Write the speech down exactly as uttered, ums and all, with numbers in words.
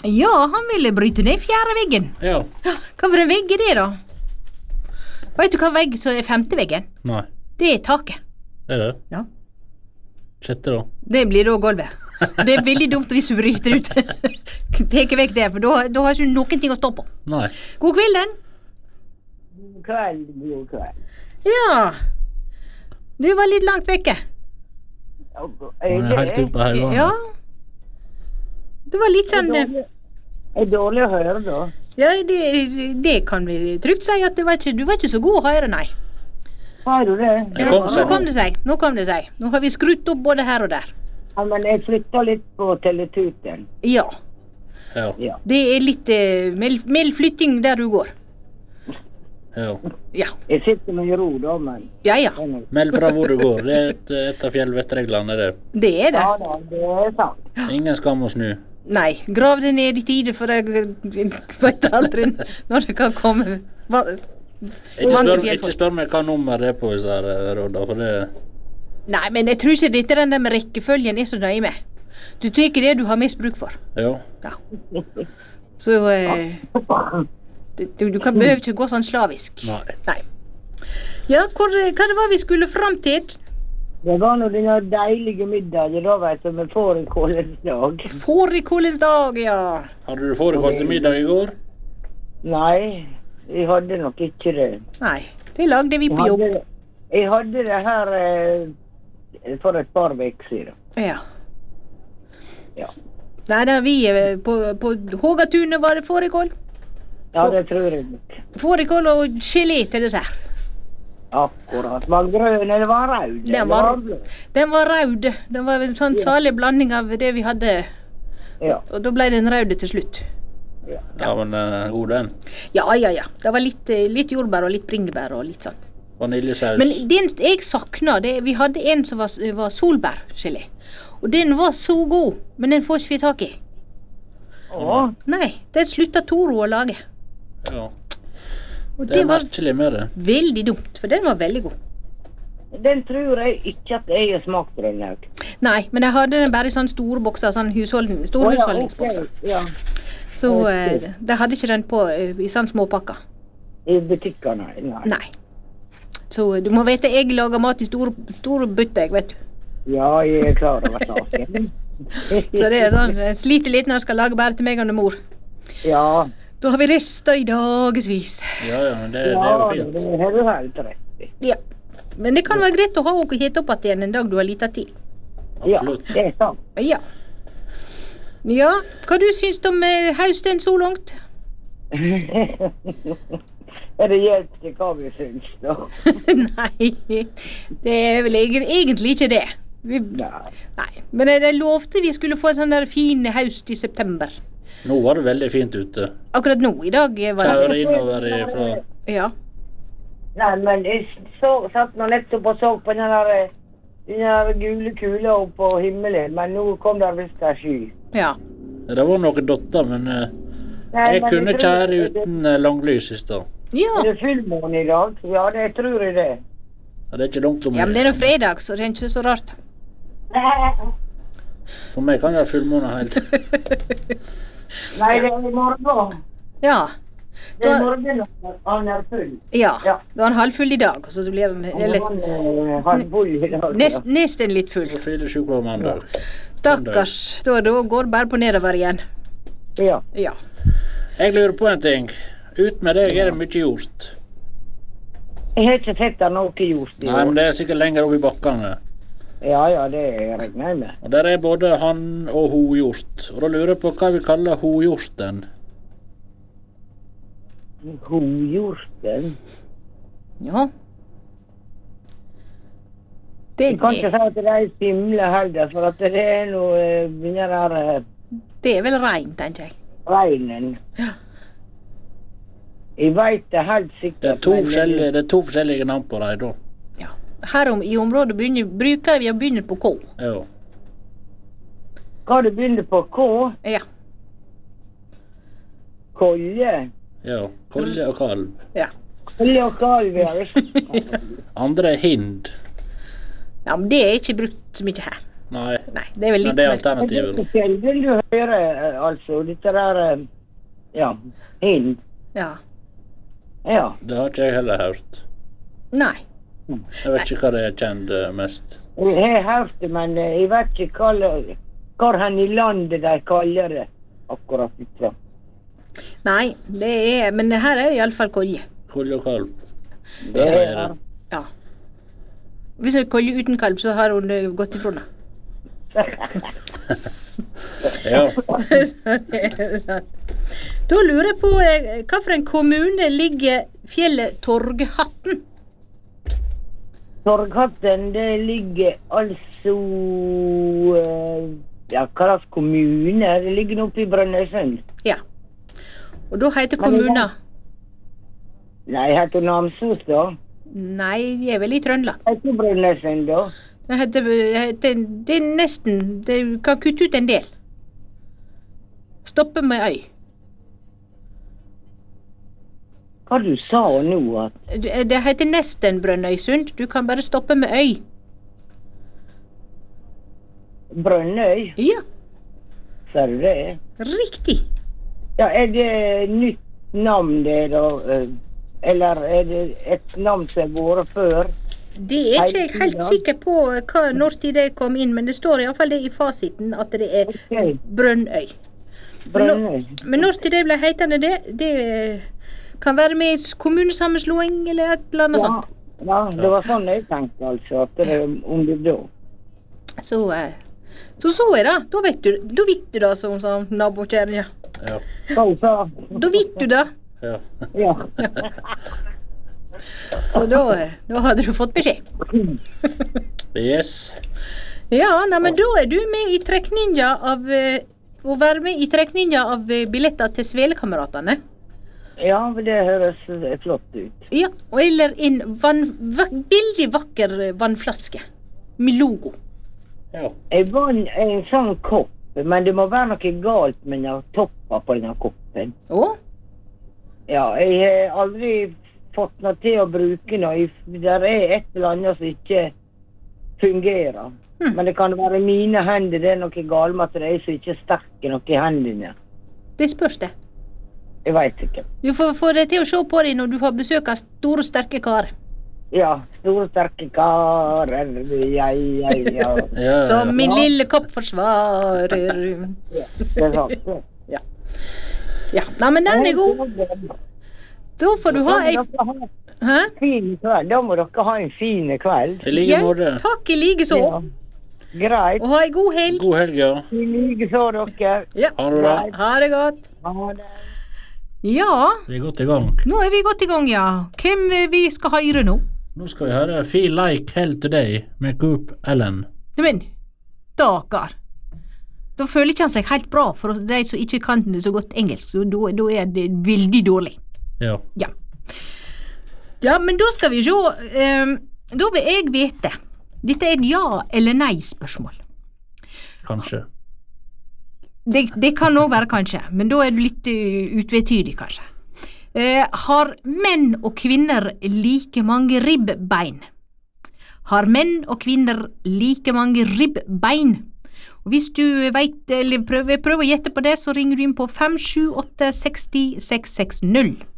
Ja, han ville bryte ned fjerde veggen. Ja. Hva for en vegg er det da? Vet du hva vegg som er femte veggen? Nei. Det er taket. Er det? Ja. Sjette da? Det blir da gulvet. Det er veldig dumt hvis du bryter ut. Tek vekk det, for da, da har du ikke noen ting å stå på. Nei. God kvelden. God kveld, god kveld. Ja. Du var litt langt vekke. Han er helt oppe her. Ja. Det var litt sånn... Det er dårlig å høre da. Ja, det, det kan vi trygt si at det var ikke, du var ikke så god å høre, nei. Har du det? Det Ja, kom nå seg. kom det seg, nå kom det seg. Nå har vi skrutt opp både her og der. Ja, men jeg flytter litt på teletuten. Ja, Ja. Ja. det er litt eh, meld, meld flytting der du går. Ja. Ja, Jeg sitter med ro da, men... ja, ja, Meld fra hvor du går. Det er et, et av fjellvettreglene, det. det er det. Ja da, det er sant. Ingen skam å snu. Nei, grav det ned i tide, for jeg vet aldri når det kan komme. Hva, Ikke Vant til spør, fjellfolk. ikke spør meg hva nummer det er på disse her eh, rådene, for det... nei, men jeg tror ikke dette den der med rekkefølgen er så nøye med. Du tar det du har mest bruk for. Ja. Ja. Så eh, du, du kan behøver ikke gå sånn slavisk. Nei. Nei. Ja, hvor, hva det var vi skulle fram til? Det var nå denne deilige middagen da, vet du, med fårikålens dag. Fårikålens dag, ja. Hadde du fårikål til middag i går? Nei, jeg hadde nok ikke det. Nei, det lagde vi Jeg på jobb. hadde, jeg hadde det her eh, for et par vekker siden. Ja. Ja. Nei, da vi eh, på, på Hågatunet var det fårikål. Ja, det tror jeg nok. Fårikål og gelé til dessert. Akkurat. Var den grønn eller var den rød? Den Eller var, blå? den var rød. Den var en sånn salig blanding av det vi hadde. Ja. Og da ble den rød til slutt. Ja, men uh, god den. Ja, ja, ja. Det var litt, eh, litt jordbær og litt bringebær og litt sånn. Vaniljesaus. Men den jeg sakna, det, vi hadde en som var, var solbærgelé. Og den var så god, men den får ikke vi tak i. Å, Nei, den slutta Toro å lage. Ja. Og Det det er var merkelig med det. veldig dumt, for den var veldig god. den tror jeg ikke at jeg har smakt den her. Nei, men jeg hadde den bare i sånne store bokser, sånn husholdning, store husholdningsbokser. ok, ja. Så eh, de hadde ikke den på eh, i sånne små pakker. I butikkene, nei. Nei. Så du må vite, jeg lager mat i store, store bytter, jeg vet du. Ja, jeg er klar over saken. Så det er sånn, jeg sliter litt når jeg skal lage bare til meg og mor. Ja, Da har vi rester i dagesvis. Ja, ja, men det, det er ja, jo fint. det har du helt rett i. Ja. Men det kan være greit å ha noe hete opp igjen en dag du har lite tid. Ja, Absolutt. det er sant. Ja. Ja, hva du syns om eh, høsten så langt? Er det hjelp til hva vi syns, da? Nei, det er vel egen- egentlig ikke det. Vi, Nei. nei, men jeg, jeg lovte vi skulle få en sånn der fin høst i september. Nå var det veldig fint ute. Akkurat nå, i dag var Kjære det... innover ifra. Ja. Nei, men jeg så, satt nå nettopp og så på den der, den der gule kula opp på himmelen, men nå kom der visst en sky. Ja. Det var noen dotter, men eh, Nei, jeg men kunne tror- kjære uten eh, langlys i stad. Ja. Er det fullmåne i dag? Ja, det tror jeg det. Ja, det er ikke langt om Ja, men det er nå fredag, så det er ikke så rart. For meg kan det være fullmåne helt. Nei, det er i morgen. Ja. Det er i Da, morgen han er full. ja. Ja. Da er han halvfull i dag, og så blir han eller, Han er halvfull i dag. nest, nesten litt full. Så fyller sju på mandag. Stakkars. Da, da går det bare på nedover igjen. Ja. Ja. Jeg lurer på en ting. Ut med deg er det mye gjort. Jeg har ikke sett det noe gjort i Nei, men år. det er sikkert lenger opp i bakkene. Ja, ja, det regner jeg med. Og der er både han og ho-hjort. Og da lurer jeg på hva vi kaller ho-hjorten. Hojorten. Ja. Den Jeg kan ikke er, si at det er simle heller, for at det er noe eh, den der eh, det er vel rein, tenker jeg. reinen. Jeg vet det helt sikkert. Det er to men- forskjellige, det er to forskjellige navn på dem, da. Ja. Her om, i området begynner, bruker vi å begynne på K. Ja. Hva det begynner på K? Ja. Kolje. Ja. Kolje og kalv. Ja. Kolje og kalv, ja. Andre er hind. Ja, men det er ikke brukt så mye her. Nei, Nei, det er vel men litt det er mer. alternativet. da. Kjell, vil du høre, eh, altså, dette der, eh, ja, hind. Ja. Ja, Det har ikke jeg heller hørt. Nei. Jeg vet ikke hva det er kjent eh, mest. jeg har hørt det, men eh, jeg vet ikke hva, hvor hen i landet de kaller det akkurat ikke. Nei, det er, men her er det i alle fall kolje. Kolje og kalv. Det Det sier er det. Ja. Hvis det er kolje uten kalv, så har hun eh, gått ifra det. Ja. Så det er sant. Da lurer jeg på, eh, hva for en kommune ligger fjellet Torghatten? Torghatten, det ligger altså eh, ja, hva slags kommune? Det ligger nå oppe i Brønnøysund. Ja. Og da heter Men det er- kommunen Nei, heter det Namsos da? Nei, de er vel i Trøndelag. Heter Brønnøysund da? Det heter, heter Det er nesten Du kan kutte ut en del. Stoppe med øy. Hva du sa nå at Du- Det heter nesten Brønnøysund. Du kan bare stoppe med øy. Brønnøy, Ja, ser du det? riktig. Ja, er det nytt navn det da? eh, Eller er det et navn som har vært før? Det er ikke jeg helt Hei, sikker på hva, når tid det kom inn, men det står iallfall det i fasiten at det er Ok, Brønnøy. Brønnøy. Men når til det ble hetende det, det kan være med i kommunesammenslåing eller et eller annet Ja, sånt. ja, det var sånn jeg tenkte altså, at det om det da. Så eh, så, så er det. Da vet du da vet du det, som sa nabokjerringa. Ja. Hva hun sa? Da vet du det. Ja. Ja. Så da, eh, da hadde du fått beskjed. Yes. Ja, nei, men da er du med i trekninga av eh, å være med i trekninga av eh, billetter til Svele-kameratene. Ja, men det høres eh, flott ut. Ja, og eller en vann, va, veldig vakker eh, vannflaske med logo. Ja. Jeg vant en sånn kopp, men det må være noe galt med den toppa på denne koppen. Å? Ja, jeg har aldri fått noe til å bruke noe. Det er et eller annet som ikke fungerer. Hm. Men det kan være mine hender, det er noe galt med at det er så ikke sterke noe i hendene. Det spørs det. Jeg vet ikke. Du får få det til å se på deg når du får besøk av store, sterke karer. Ja, store, sterke karer, ja, ja, ja. Ja, Som min Ja. lille kopp forsvarer. Det er sant. Ja, nei, men den er god. Da får du ha ei Hæ? Fin kveld. Da må dere ha en fin kveld. I like Ja, måte. takk i like så. Ja. Greit. Og ha ei god helg. God helg, ja. I like så, dere. Ja. Ha det bra. Ha det godt. Ha det. Ja, Vi er godt i gang. nå er vi godt i gang, ja. Hvem eh, vi skal høre nå? Nå skal vi høre Feel Like Hell Today med Coop Ellen. Men, dagar. Da føler ikke han seg helt bra for de som ikke kan så godt engelsk, så da, da er det veldig dårlig. Ja. Ja. Ja, men da skal vi se. Um, da vil jeg vite. Dette er et ja- eller nei-spørsmål. Kanskje. Det, det kan også være kanskje, men da er du litt uh, utvetydig, kanskje. Eh, har menn og kvinner like mange ribbbein? Har menn og kvinner like mange ribbbein? Og hvis du vet, eller prøver, prøver å gjette på det, så ringer du inn på fem sju åtte seks null seks seks null.